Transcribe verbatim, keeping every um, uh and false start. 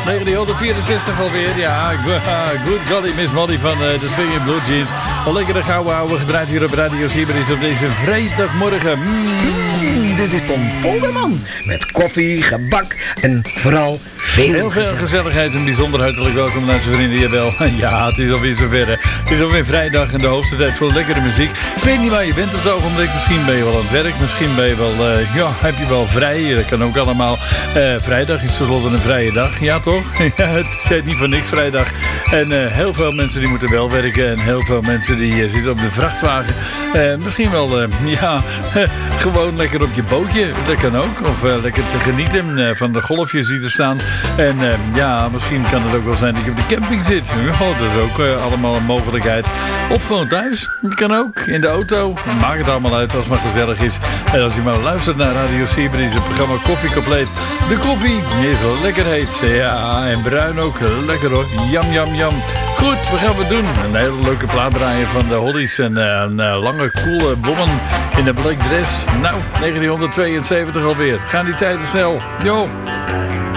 negentienhonderdvierenzestig alweer. Ja, Good Golly Miss Molly van uh, de Swinging Blue Jeans. Al lekkere gouden ouwe gedraaid hier op Radio Siberisch op deze vrijdagmorgen. Mm, dit is Tom Polderman. Met koffie, gebak en vooral veel Heel veel gezelligheid en bijzonder hartelijk welkom naar zijn vrienden. Jawel, ja, het is alweer zover. Het is alweer vrijdag en de hoogste tijd voor lekkere muziek. Ik weet niet waar je bent op het ogenblik. Misschien ben je wel aan het werk. Misschien ben je wel, uh, ja, heb je wel vrij. Dat kan ook allemaal. Uh, vrijdag is tenslotte een vrije dag. Ja, toch? Ja, het is niet voor niks vrijdag. En uh, heel veel mensen die moeten wel werken. En heel veel mensen die uh, zitten op de vrachtwagen. Uh, misschien wel, uh, ja, gewoon lekker op je bootje. Dat kan ook. Of uh, lekker te genieten uh, van de golfjes die er staan. En uh, ja, misschien kan het ook wel zijn dat je op de camping zit. Oh, dat is ook uh, allemaal een mogelijkheid. Of gewoon thuis. Dat kan ook. In de auto. Maakt het allemaal uit als het maar gezellig is. En als je maar luistert naar Radio Siberisch, het programma Koffie Compleet. De koffie is wel lekker heet. Ja, en bruin ook. Lekker hoor. Jam, jam, jam. Goed, we gaan het doen. Een hele leuke plaat draaien van de Hollies. En uh, een uh, lange, coole woman in een black dress. Nou, negentienhonderdtweeënzeventig alweer. Gaan die tijden snel. Jo.